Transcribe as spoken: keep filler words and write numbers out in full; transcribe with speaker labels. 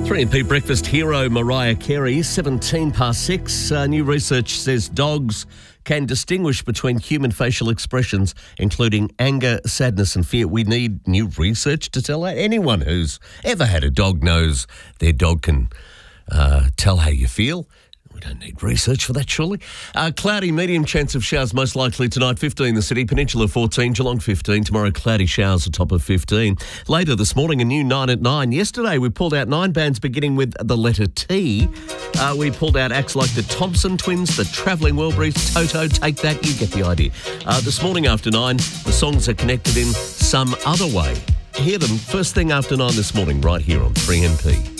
Speaker 1: three M P breakfast hero Mariah Carey, seventeen past six. Uh, new research says dogs can distinguish between human facial expressions, including anger, sadness and fear. We need new research to tell that. Anyone who's ever had a dog knows their dog can uh, tell how you feel. We don't need research for that, surely. Uh, cloudy, medium chance of showers most likely tonight, fifteen the city, Peninsula fourteen, Geelong fifteen. Tomorrow, cloudy showers, a top of fifteen. Later this morning, a new nine at nine. Yesterday, we pulled out nine bands beginning with the letter T. Uh, we pulled out acts like the Thompson Twins, the Travelling Wilburys, Toto, Take That, you get the idea. Uh, this morning after nine, the songs are connected in some other way. Hear them first thing after nine this morning, right here on three M P.